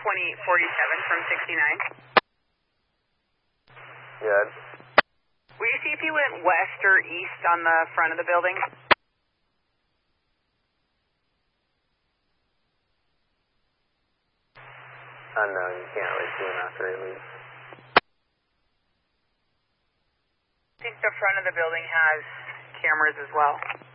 2847 from 69. Yeah. Will you see if he went west or east on the front of the building? Unknown, you can't really see him after he leaves. I think the front of the building has cameras as well.